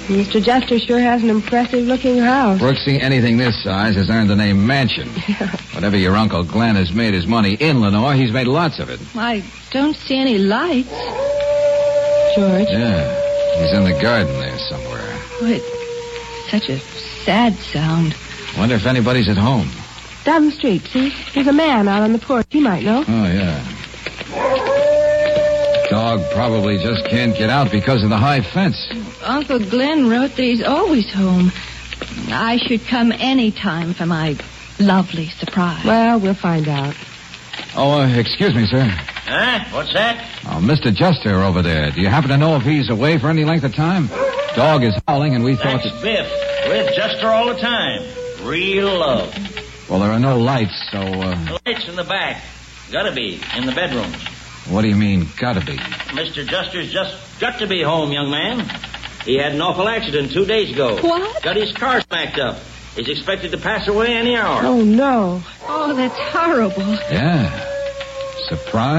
Mr. Jester sure has an impressive-looking house. Brooksy, anything this size has earned the name mansion. Whatever your Uncle Glenn has made his money in, Lenore, he's made lots of it. I don't see any lights. George? Yeah, he's in the garden there somewhere. Oh, it's such a sad sound. Wonder if anybody's at home. Down the street, see? There's a man out on the porch. He might know. Oh, yeah. Dog probably just can't get out because of the high fence. Uncle Glenn wrote that he's always home. I should come any time for my lovely surprise. Well, we'll find out. Oh, excuse me, sir. Huh? What's that? Oh, Mr. Jester over there. Do you happen to know if he's away for any length of time? Dog is howling, and we thought That's Biff. With Jester all the time. Real love. Well, there are no lights, so, The lights in the back. Gotta be. In the bedrooms. What do you mean, gotta be? Mr. Jester's just got to be home, young man. He had an awful accident 2 days ago. What? Got his car smacked up. He's expected to pass away any hour. Oh, no. Oh, that's horrible. Yeah. Surprise.